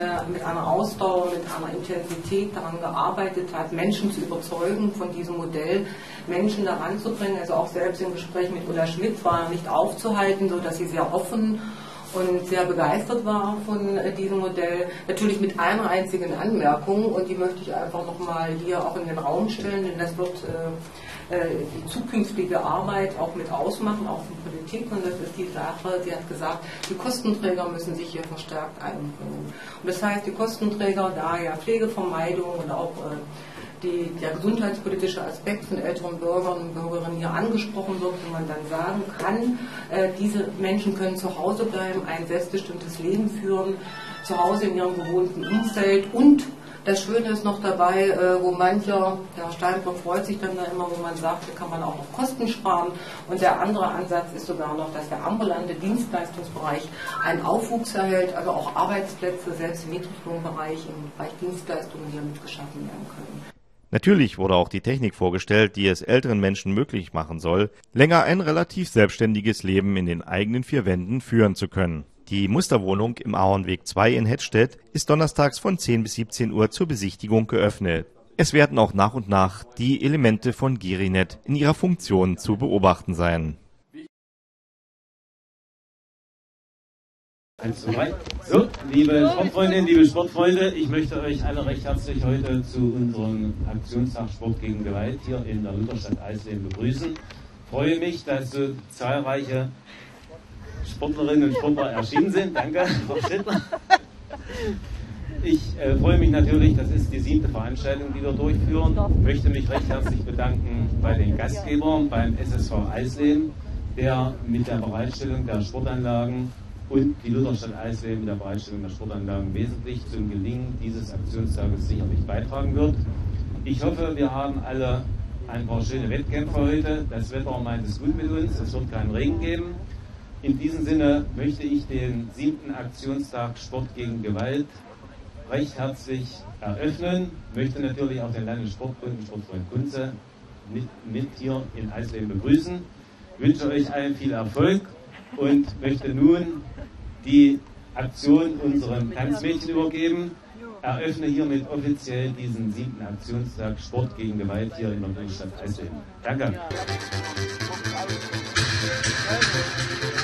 mit einer Ausdauer, mit einer Intensität daran gearbeitet hat, Menschen zu überzeugen von diesem Modell, Menschen daran zu bringen. Also auch selbst im Gespräch mit Ulla Schmidt war nicht aufzuhalten, so dass sie sehr offen und sehr begeistert war von diesem Modell. Natürlich mit einer einzigen Anmerkung, und die möchte ich einfach nochmal hier auch in den Raum stellen, denn das wird die zukünftige Arbeit auch mit ausmachen, auch von Politik, und das ist die Sache, sie hat gesagt, die Kostenträger müssen sich hier verstärkt einbringen. Und das heißt, die Kostenträger, da ja Pflegevermeidung und auch der gesundheitspolitische Aspekt von älteren Bürgern und Bürgerinnen hier angesprochen wird, wo man dann sagen kann, diese Menschen können zu Hause bleiben, ein selbstbestimmtes Leben führen, zu Hause in ihrem gewohnten Umfeld, und das Schöne ist noch dabei, wo mancher, der Steinbrück freut sich dann da immer, wo man sagt, da kann man auch noch Kosten sparen. Und der andere Ansatz ist sogar noch, dass der ambulante Dienstleistungsbereich einen Aufwuchs erhält, also auch Arbeitsplätze, selbst im Niedriglohnbereich, im Bereich Dienstleistungen hier mitgeschaffen werden können. Natürlich wurde auch die Technik vorgestellt, die es älteren Menschen möglich machen soll, länger ein relativ selbstständiges Leben in den eigenen vier Wänden führen zu können. Die Musterwohnung im Ahornweg 2 in Hettstedt ist donnerstags von 10 bis 17 Uhr zur Besichtigung geöffnet. Es werden auch nach und nach die Elemente von Gerinet in ihrer Funktion zu beobachten sein. So, liebe Sportfreundinnen, liebe Sportfreunde, ich möchte euch alle recht herzlich heute zu unserem Aktionstag Sport gegen Gewalt hier in der Lutherstadt Eisleben begrüßen. Ich freue mich, dass so zahlreiche Sportlerinnen und Sportler erschienen sind. Danke, Frau Schrittler. Ich freue mich natürlich, das ist die 7. Veranstaltung, die wir durchführen. Ich möchte mich recht herzlich bedanken bei den Gastgebern, beim SSV Eisleben, der mit der Bereitstellung der Sportanlagen und die Lutherstadt Eisleben mit der Bereitstellung der Sportanlagen wesentlich zum Gelingen dieses Aktionstages sicherlich beitragen wird. Ich hoffe, wir haben alle ein paar schöne Wettkämpfe heute. Das Wetter meint es gut mit uns, es wird keinen Regen geben. In diesem Sinne möchte ich den 7. Aktionstag Sport gegen Gewalt recht herzlich eröffnen. Möchte natürlich auch den Landessportbund und Sportfreund Kunze mit hier in Eisleben begrüßen. Ich wünsche euch allen viel Erfolg und möchte nun die Aktion unserem Tanzmädchen übergeben. Eröffne hiermit offiziell diesen 7. Aktionstag Sport gegen Gewalt hier in der Lutherstadt Eisleben. Danke.